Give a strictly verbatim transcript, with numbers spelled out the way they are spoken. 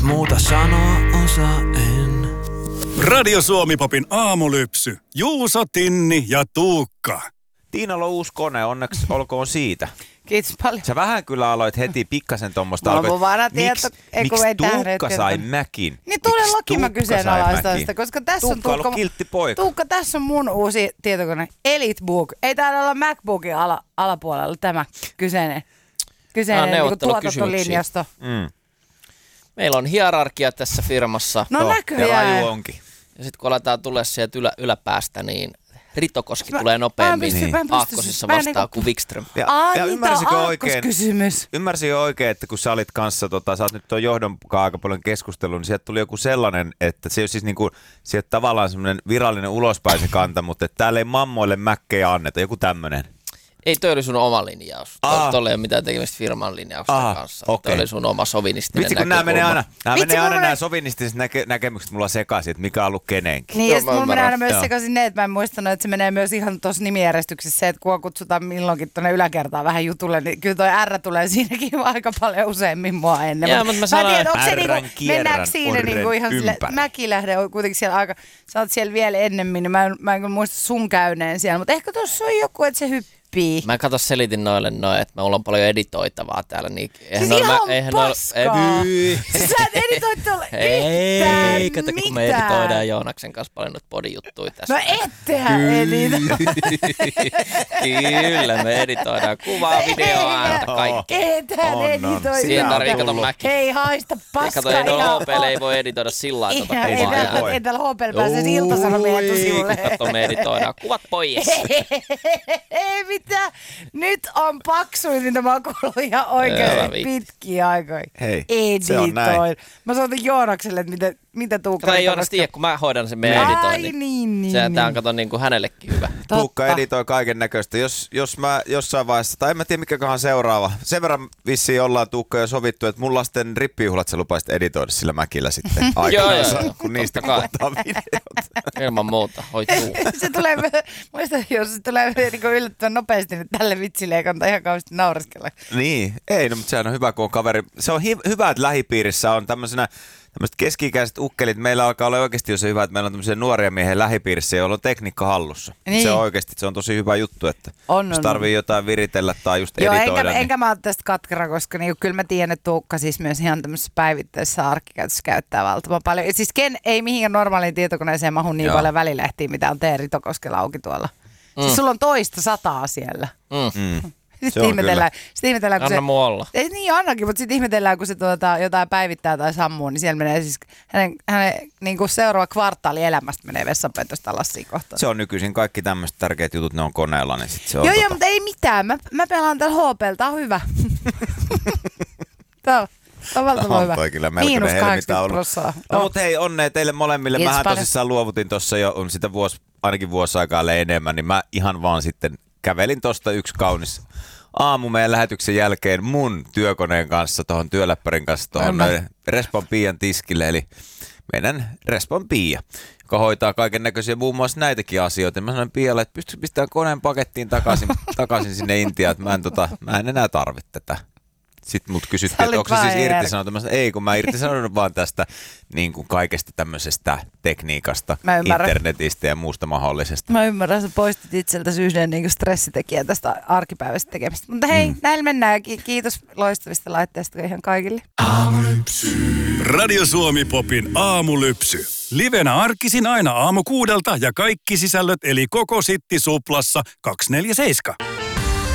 Muuta sanoa osaa en. Radio Suomi-popin aamulypsy. Juuso, Tinni ja Tuukka. Tiinalla on uusi kone, onneksi olkoon siitä. Kiitos paljon. Sä vähän kyllä aloit heti pikkasen tommoista. Mulla on vanha tieto, ei kun ei Tuukka tähdä, sai mäkin? Niin todellakin mä kyseenalaistan sitä, koska tässä on Tuukka on kiltti poika. Tuukka, tässä on mun uusi tietokone, EliteBook. Ei täällä olla MacBookin ala, alapuolella tämä kyseinen, kyseinen niin tuotantolinjasto. Mm. Meillä on hierarkia tässä firmassa. No näköjään. Ja laju onkin. Ja sitten kun aletaan tulla sieltä ylä, yläpäästä, niin Ritokoski mä, tulee nopeammin niin. aakkosissa vastaan niinku kuin Wikström. Ja, Ai, ja mitä aakkos-kysymys? Ymmärsin oikein, että kun sä olit kanssa, tota, sä oot nyt tuon johdon aika paljon keskustellut, niin sieltä tuli joku sellainen, että se on siis niinku, sieltä tavallaan semmoinen virallinen ulospäin se kanta, mutta että täällä ei mammoille mäkkejä anneta, joku tämmöinen. Ei, toi oli sun oma linjaus. Tuolla ei ole mitään tekemistä firman linjausten Aha, kanssa. Okay. Toi oli sun oma sovinistinen Vitsi, kun nämä menee aina, nämä, menee aina nämä sovinnistiset näke, näkemykset mulla sekaisin, että mikä on ollut kenenkin. Niin, ja mulla menee aina myös sekaisin ne, että mä en muistanut, että se menee myös ihan tuossa nimijärjestyksessä se, että kun kutsutaan milloinkin tuonne yläkertaan vähän jutulle, niin kyllä toi R tulee siinäkin aika paljon useammin mua ennen. Ja, mutta mä sanon, tiedän, onko se niinku, mennäänkö siinä niinku ihan sille, Mäkilähde on kuitenkin siellä aika, sä oot siellä vielä ennemmin, niin mä en, mä en kyllä muista sun käyneen siellä, mutta ehkä tuossa on joku, että se hyppii. Mä kato selitin noille noin, että mulla on paljon editoitavaa täällä. Niin eihän siis ihan mä, eihän paskaa. Noille, siis sä et editoit tuolla yhtään Ei, kato kun me editoidaan Joonaksen kanssa paljon noita podijuttuja tässä. No ettehän editä. Kyllä, me editoidaan kuvaa, videoa, ääntä, kaikki. Ethän editoida. Siihen tarvii kato Mäki. Hei, haista paskaa. Kato, ei noilla H P:llä ei voi editoida sillä lailla tuota kuvaa. Ei täällä H P:llä pääse Ilta-Sanomien etusivulle. Kato, me editoidaan kuvat pois. Ei mitä? Nyt on paksuin, mitä mä oon kuullut ihan oikeasti pitkiä aikoja. Hei, editoin. Se on näin. Mä soitan Joonakselle, että mitä, mitä Tuukka... Kato, ei Joonas tiedä, kun mä hoidan sen meidän editoinnin. Ai niin, niin. Sehän tää on kato niin kuin hänellekin hyvä. Totta. Tuukka editoi kaiken näköistä. Jos, jos mä jossain vaiheessa, tai en mä tiedä mikäköhän seuraava. Sen verran vissiin ollaan Tuukka jo sovittu, että mun lasten rippijuhlat sä lupaisit editoida sillä Mäkillä sitten aikanaan, kun niistä kuvataan videot. Ilman muuta, hoituu. Se tulee, muista, jos se tulee niin yllättävän nopeasti, niin tälle vitsille ei kannata ihan kauheasti naureskella. Niin, ei, no, mutta sehän on hyvä, kun on kaveri. Se on hi- hyvä, että lähipiirissä on tämmöisenä tämmöiset keski-ikäiset ukkelit. Meillä alkaa olla oikeasti jo se hyvä, että meillä on tämmöisiä nuoria miehen lähipiirissä, joilla on tekniikka hallussa. Niin. Se on oikeasti, se on tosi hyvä juttu, että on, jos tarvii on. jotain viritellä tai just Joo, editoida. Enkä, niin... enkä mä ole tästä katkera, koska niin, kyllä mä tiedän, että Tuukka siis myös ihan tämmöisessä päivittäisessä arkkikäytössä käyttää valtavan paljon. Et siis ken ei mihinkään normaaliin tietokoneeseen mahu niin Joo. paljon välilehtiä, mitä on T. Ritokoskella auki tuolla. Mm. Siis sulla on toista sataa siellä. Mm. Mm. Sitten ihmetellään, sit ihmetellään, kun Anna se... mun olla. Ei niin, annakin, mutta sitten ihmetellään, kun se tuota, jotain päivittää tai sammuu, niin siellä menee siis hänen, hänen niin kuin seuraava kvartaali elämästä menee vessanpöntöstä lassiin kohtaan. Se on nykyisin kaikki tämmöiset tärkeät jutut, ne on koneella, niin sit se on Joo, tota... joo, mutta ei mitään. Mä, mä pelaan täällä H P:llä, tää on hyvä. Tää on. Tämä on valtavan hyvä. Toi kyllä melkoinen helmitaulu. No oh. mutta hei, onnea teille molemmille. Kiitos Mähän paljon. tosissaan luovutin tuossa jo, on sitä vuosi, ainakin vuosi aikaa enemmän, niin mä ihan vaan sitten kävelin tosta yksi kaunis aamu meidän lähetyksen jälkeen mun työkoneen kanssa, tuohon työläppärin kanssa, tuohon Respon Pian tiskille, eli meidän Respon Pia, joka hoitaa kaiken näköisiä muun muassa näitäkin asioita. Mä sanoin Pialle, että pystytkö pistämään koneen pakettiin takaisin, takaisin sinne Intiaan, että mä en, tota, mä en enää tarvitse tätä. Sitten mut kysyttiin, että onko se siis irtisanottu. Mä sanoin, ei, kun mä irtisanonut vaan tästä niin kuin kaikesta tämmöisestä tekniikasta, internetistä ja muusta mahdollisesta. Mä ymmärrän, sä poistit itseltäsi yhden niin kuin stressitekijän tästä arkipäivästä tekemistä. Mutta hei, mm. näillä mennään. Kiitos loistavista laitteista ihan kaikille. Aamulypsy. Radio Suomi Popin aamulypsy. Livenä arkisin aina aamu kuudelta ja kaikki sisällöt eli koko Sitti Suplassa kaksikymmentäneljä seitsemän.